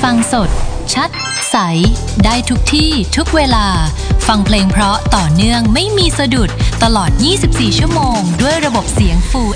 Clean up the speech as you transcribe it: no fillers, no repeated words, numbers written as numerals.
ฟังสดชัดใสได้ทุกที่ทุกเวลาฟังเพลงเพราะต่อเนื่องไม่มีสะดุดตลอด24ชั่วโมงด้วยระบบเสียง Full